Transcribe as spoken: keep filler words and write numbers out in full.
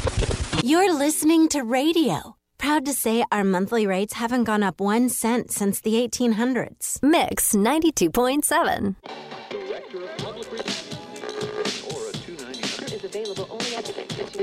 You're listening to radio. Proud to say our monthly rates haven't gone up one cent since the eighteen hundreds. Mix ninety-two point seven. Director of Public Relations or a two ninety-nine is available only at the